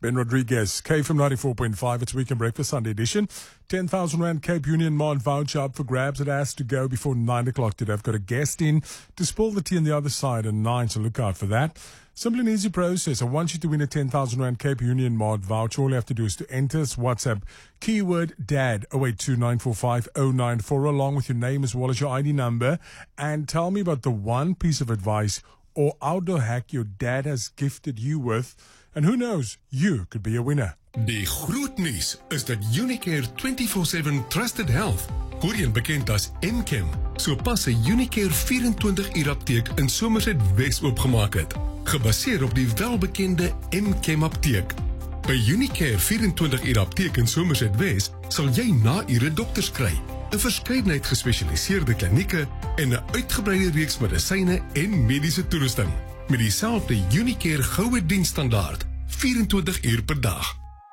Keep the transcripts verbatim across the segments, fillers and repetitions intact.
Ben Rodriguez, K F M ninety-four point five. It's Weekend Breakfast Sunday edition. ten thousand Rand Cape Union Mart voucher up for grabs. It has to go before nine o'clock today. I've got a guest in to spill the tea on the other side at nine, so look out for that. Simple and easy process. I want you to win a ten thousand Rand Cape Union Mart voucher. All you have to do is to enter this WhatsApp keyword DAD oh eight two nine four five oh nine four along with your name as well as your I D number, and tell me about the one piece of advice or outdoor hack your dad has gifted you with, and who knows, you could be a winner. Die groot nuus is dat Unicare twenty-four seven Trusted Health, voorheen bekend as Enchem, so pas 'n Unicare vierentwintig uur apteek in Somerset West oopgemaak het, gebaseer op die welbekende Enchem apteek. By Unicare vierentwintig uur apteek in Somerset West sal jy na ure dokters kry, 'n verskeidenheid gespesialiseerde klinieke en 'n uitgebreide reeks medisyne en mediese toerusting, met dieselfde Unicare goue diensstandaard, vierentwintig uur per dag.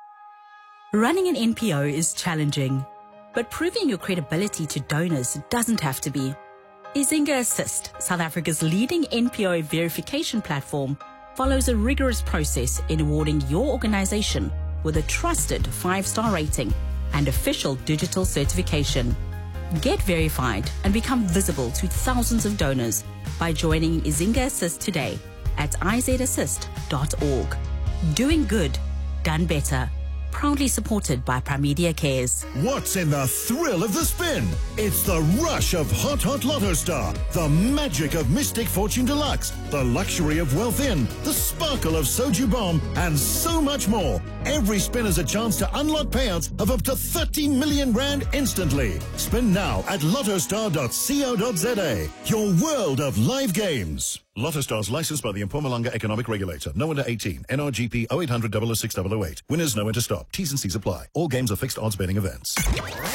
Running an N P O is challenging, but proving your credibility to donors doesn't have to be. Izinga Assist, South Africa's leading N P O verification platform, follows a rigorous process in awarding your organization with a trusted five-star rating and official digital certification. Get verified and become visible to thousands of donors by joining Izinga Assist today at i z assist dot org. Doing good, done better. Proudly supported by Primedia Cares. What's in the thrill of the spin? It's the rush of Hot Hot Lotto Star, the magic of Mystic Fortune Deluxe, the luxury of Wealth In, the sparkle of Soju Bomb, and so much more. Every spin is a chance to unlock payouts of up to thirty million rand instantly. Spin now at lottostar dot co dot za. Your world of live games. Lotto Stars licensed by the Mpumalanga Economic Regulator. No under eighteen. N R G P oh eight hundred double oh six double oh eight. Winners know when to stop. T's and C's apply. All games are fixed odds betting events.